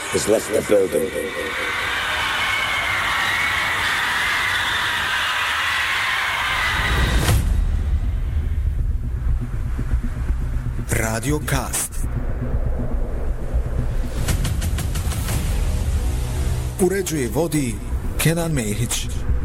has left the building. Radio Cast. Uređuje i vodi Kenan Mehić.